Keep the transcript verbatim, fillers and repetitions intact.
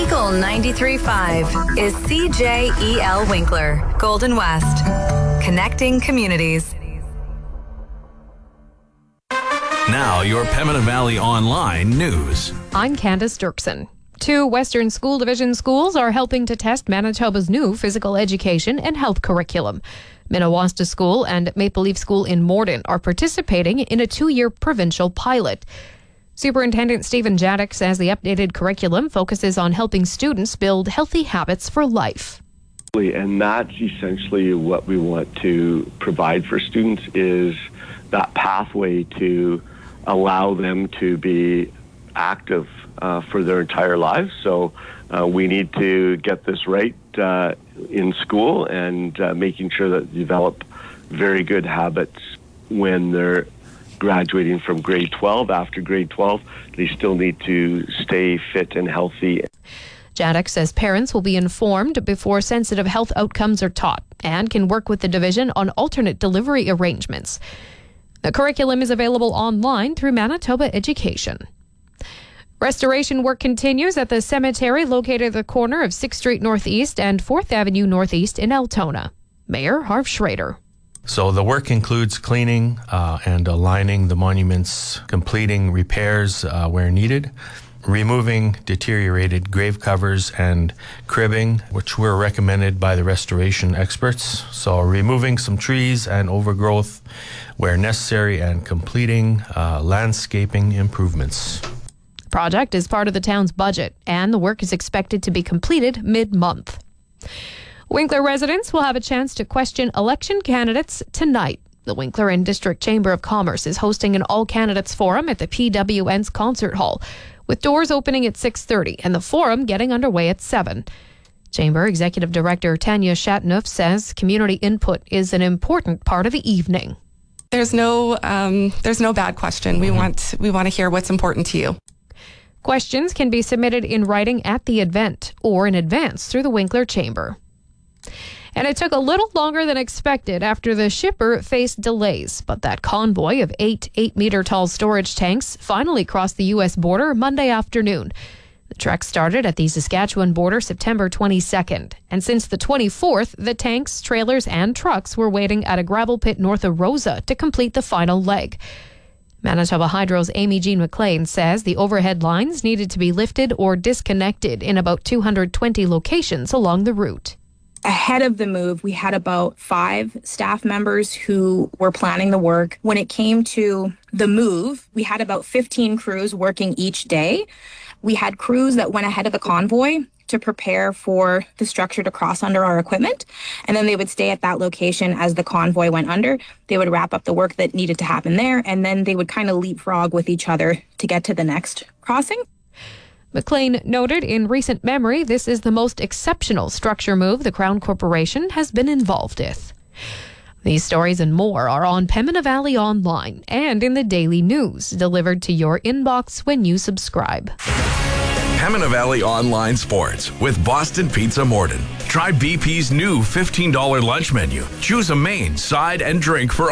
Eagle ninety-three point five is C J E L Winkler, Golden West. Connecting communities. Now, your Pembina Valley Online news. I'm Candace Dirksen. Two Western School Division schools are helping to test Manitoba's new physical education and health curriculum. Minnewaska School and Maple Leaf School in Morden are participating in a two-year provincial pilot. Superintendent Stephen Jadek says the updated curriculum focuses on helping students build healthy habits for life. And that's essentially what we want to provide for students, is that pathway to allow them to be active uh, for their entire lives. So uh, we need to get this right uh, in school, and uh, making sure that they develop very good habits when they're graduating from grade twelve. After grade twelve, they still need to stay fit and healthy. Jadek says parents will be informed before sensitive health outcomes are taught and can work with the division on alternate delivery arrangements. The curriculum is available online through Manitoba Education. Restoration work continues at the cemetery located at the corner of sixth Street Northeast and fourth Avenue Northeast in Altona. Mayor Harv Schrader. So the work includes cleaning uh, and aligning the monuments, completing repairs uh, where needed, removing deteriorated grave covers and cribbing, which were recommended by the restoration experts. So removing some trees and overgrowth where necessary, and completing uh, landscaping improvements. The project is part of the town's budget, and the work is expected to be completed mid-month. Winkler residents will have a chance to question election candidates tonight. The Winkler and District Chamber of Commerce is hosting an all-candidates forum at the P W N's Concert Hall, with doors opening at six thirty and the forum getting underway at seven. Chamber Executive Director Tanya Shatnoff says community input is an important part of the evening. There's no um, there's no bad question. We want we want to hear what's important to you. Questions can be submitted in writing at the event or in advance through the Winkler Chamber. And it took a little longer than expected after the shipper faced delays, but that convoy of eight eight-meter-tall storage tanks finally crossed the U S border Monday afternoon. The trek started at the Saskatchewan border September twenty-second, and since the twenty-fourth, the tanks, trailers, and trucks were waiting at a gravel pit north of Rosa to complete the final leg. Manitoba Hydro's Amy Jean McLean says the overhead lines needed to be lifted or disconnected in about two hundred twenty locations along the route. Ahead of the move, we had about five staff members who were planning the work. When it came to the move, we had about fifteen crews working each day. We had crews that went ahead of the convoy to prepare for the structure to cross under our equipment, and then they would stay at that location as the convoy went under. They would wrap up the work that needed to happen there, and then they would kind of leapfrog with each other to get to the next crossing. McLean noted in recent memory this is the most exceptional structure move the Crown Corporation has been involved with. These stories and more are on Pembina Valley Online and in the Daily News, delivered to your inbox when you subscribe. Pembina Valley Online Sports with Boston Pizza Morden. Try B P's new fifteen dollars lunch menu. Choose a main, side, and drink for